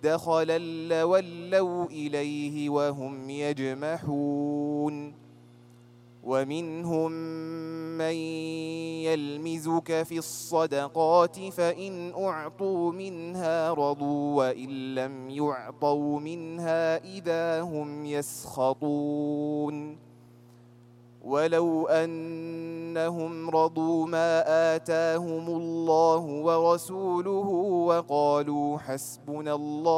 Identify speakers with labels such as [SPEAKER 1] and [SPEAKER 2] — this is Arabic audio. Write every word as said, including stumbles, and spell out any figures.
[SPEAKER 1] دخلا لولوا إليه وهم يجمحون ومنهم من يلمزك في الصدقات فإن أعطوا منها رضوا وإن لم يعطوا منها إذا هم يسخطون ولو أنهم رضوا ما آتاهم الله ورسوله وقالوا حسبنا الله